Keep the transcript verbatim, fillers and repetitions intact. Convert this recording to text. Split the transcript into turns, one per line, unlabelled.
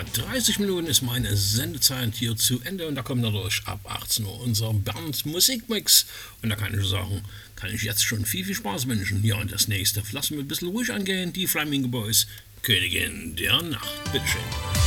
Ja, dreißig Minuten ist meine Sendezeit hier zu Ende und da kommt natürlich ab achtzehn Uhr unser Bernd Musikmix. Und da kann ich sagen, kann ich jetzt schon viel, viel Spaß wünschen. Ja, und das nächste lassen wir ein bisschen ruhig angehen. Die Flamingo Boys, Königin der Nacht. Bitteschön.